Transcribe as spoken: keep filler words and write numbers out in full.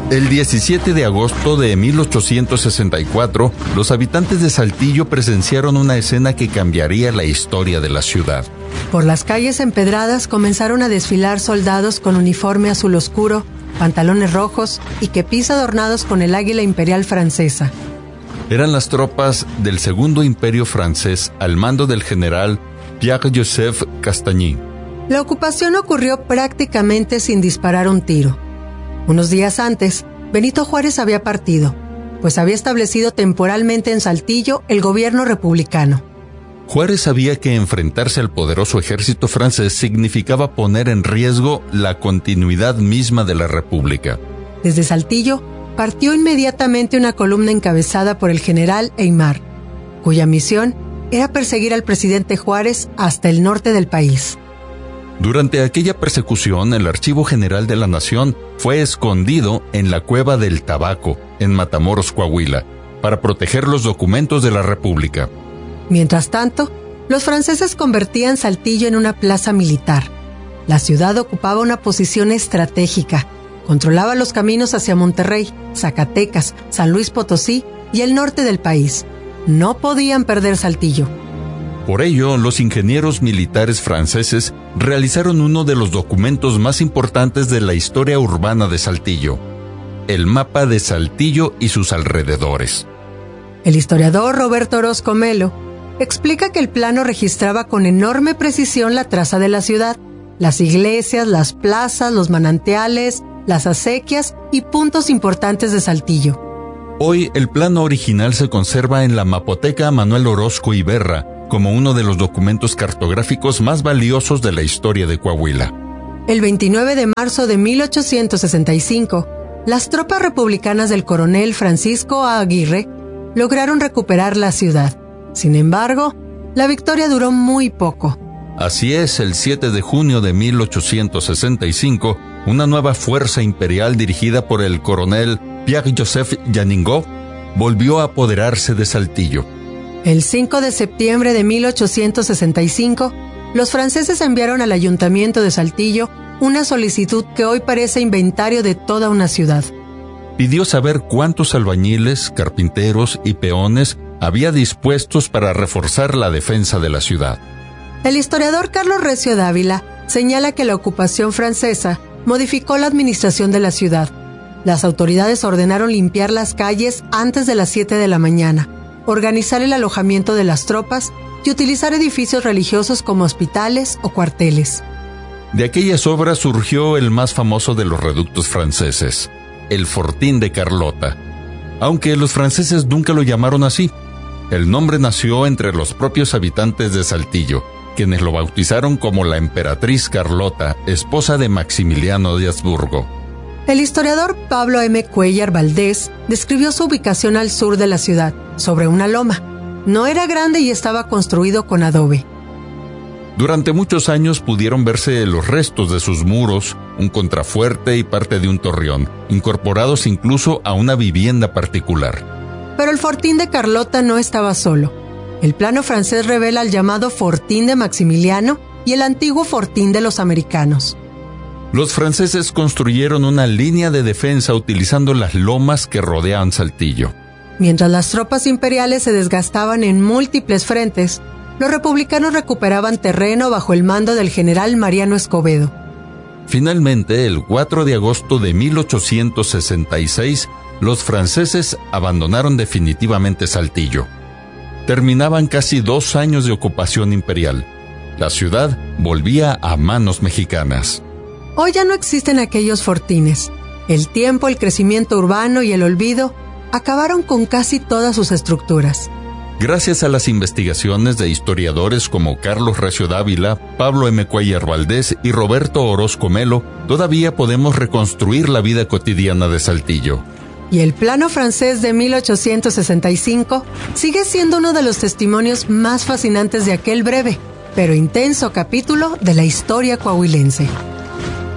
El diecisiete de agosto de mil ochocientos sesenta y cuatro, los habitantes de Saltillo presenciaron una escena que cambiaría la historia de la ciudad. Por las calles empedradas comenzaron a desfilar soldados con uniforme azul oscuro, pantalones rojos y kepis adornados con el águila imperial francesa. Eran las tropas del Segundo Imperio Francés al mando del general Pierre-Joseph Castagny. La ocupación ocurrió prácticamente sin disparar un tiro. Unos días antes, Benito Juárez había partido, pues había establecido temporalmente en Saltillo el gobierno republicano. Juárez sabía que enfrentarse al poderoso ejército francés significaba poner en riesgo la continuidad misma de la República. Desde Saltillo, partió inmediatamente una columna encabezada por el general Aymar, cuya misión era perseguir al presidente Juárez hasta el norte del país. Durante aquella persecución, el Archivo General de la Nación fue escondido en la Cueva del Tabaco, en Matamoros, Coahuila, para proteger los documentos de la República. Mientras tanto, los franceses convertían Saltillo en una plaza militar. La ciudad ocupaba una posición estratégica, controlaba los caminos hacia Monterrey, Zacatecas, San Luis Potosí y el norte del país. No podían perder Saltillo. Por ello, los ingenieros militares franceses realizaron uno de los documentos más importantes de la historia urbana de Saltillo, el mapa de Saltillo y sus alrededores. El historiador Roberto Orozco Melo explica que el plano registraba con enorme precisión la traza de la ciudad, las iglesias, las plazas, los manantiales, las acequias y puntos importantes de Saltillo. Hoy, el plano original se conserva en la Mapoteca Manuel Orozco Iberra, como uno de los documentos cartográficos más valiosos de la historia de Coahuila. El veintinueve de marzo de mil ochocientos sesenta y cinco, las tropas republicanas del coronel Francisco A. Aguirre lograron recuperar la ciudad. Sin embargo, la victoria duró muy poco. Así es, el siete de junio de mil ochocientos sesenta y cinco, una nueva fuerza imperial dirigida por el coronel Pierre-Joseph Janingo volvió a apoderarse de Saltillo. El cinco de septiembre de mil ochocientos sesenta y cinco, los franceses enviaron al ayuntamiento de Saltillo una solicitud que hoy parece inventario de toda una ciudad. Pidió saber cuántos albañiles, carpinteros y peones había dispuestos para reforzar la defensa de la ciudad. El historiador Carlos Recio Dávila señala que la ocupación francesa modificó la administración de la ciudad. Las autoridades ordenaron limpiar las calles antes de las siete de la mañana, organizar el alojamiento de las tropas y utilizar edificios religiosos como hospitales o cuarteles. De aquellas obras surgió el más famoso de los reductos franceses, el Fortín de Carlota, aunque los franceses nunca lo llamaron así. El nombre nació entre los propios habitantes de Saltillo, quienes lo bautizaron como la emperatriz Carlota, esposa de Maximiliano de Habsburgo. El historiador Pablo M. Cuellar Valdés describió su ubicación al sur de la ciudad, sobre una loma. No era grande y estaba construido con adobe. Durante muchos años pudieron verse los restos de sus muros, un contrafuerte y parte de un torreón, incorporados incluso a una vivienda particular. Pero el Fortín de Carlota no estaba solo. El plano francés revela el llamado Fortín de Maximiliano y el antiguo Fortín de los americanos. Los franceses construyeron una línea de defensa utilizando las lomas que rodeaban Saltillo. Mientras las tropas imperiales se desgastaban en múltiples frentes, los republicanos recuperaban terreno bajo el mando del general Mariano Escobedo. Finalmente, el cuatro de agosto de mil ochocientos sesenta y seis, los franceses abandonaron definitivamente Saltillo. Terminaban casi dos años de ocupación imperial. La ciudad volvía a manos mexicanas. Hoy ya no existen aquellos fortines. El tiempo, el crecimiento urbano y el olvido acabaron con casi todas sus estructuras. Gracias a las investigaciones de historiadores como Carlos Recio Dávila, Pablo M. Cuellar Valdés y Roberto Orozco Melo, todavía podemos reconstruir la vida cotidiana de Saltillo. Y el plano francés de mil ochocientos sesenta y cinco sigue siendo uno de los testimonios más fascinantes de aquel breve, pero intenso capítulo de la historia coahuilense.